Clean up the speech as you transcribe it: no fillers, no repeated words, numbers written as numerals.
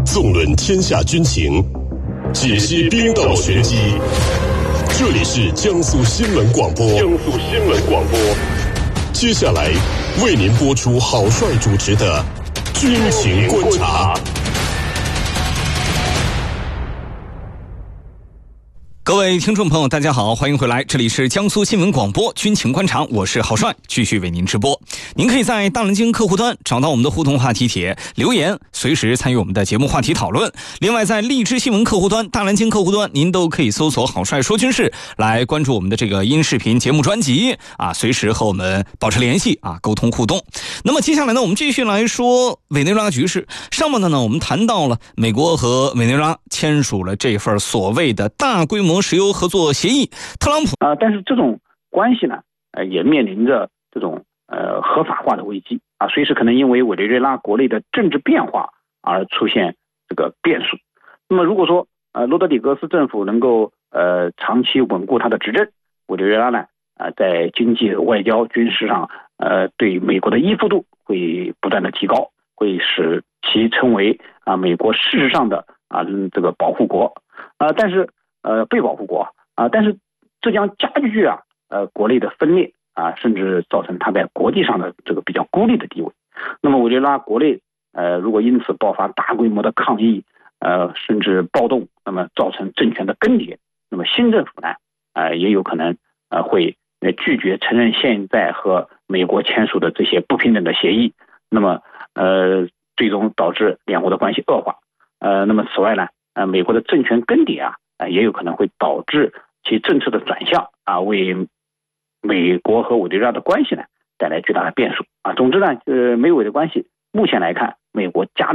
纵论天下军情，解析兵道玄机。这里是江苏新闻广播。接下来为您播出郝帅主持的军情观察。 各位听众朋友大家好，欢迎回来，这里是江苏新闻广播军情观察，我是郝帅，继续为您直播。您可以在大南京客户端找到我们的互动话题帖留言，随时参与我们的节目话题讨论。另外在荔枝新闻客户端、大南京客户端，您都可以搜索郝帅说军事来关注我们的这个音视频节目专辑啊，随时和我们保持联系啊，沟通互动。那么接下来呢，我们继续来说委内瑞拉局势。上面呢我们谈到了美国和委内瑞拉签署了这份所谓的大规模石油合作协议，特朗普但是这种关系呢，也面临着这种合法化的危机啊，随时可能因为委内瑞拉国内的政治变化而出现这个变数。那么如果说罗德里戈斯政府能够长期稳固他的执政，委内瑞拉呢在经济、外交、军事上对美国的依附度会不断的提高，会使其成为美国事实上的这个保护国但是被保护国但是这将加剧国内的分裂甚至造成它在国际上的这个比较孤立的地位。那么委内瑞拉国内如果因此爆发大规模的抗议甚至暴动，那么造成政权的更迭，那么新政府呢也有可能会拒绝承认现在和美国签署的这些不平等的协议，那么最终导致两国的关系恶化。那么此外呢美国的政权更迭也有可能会导致其政策的转向为美国和委内瑞拉的关系呢带来巨大的变数总之呢美委的关系目前来看，美国加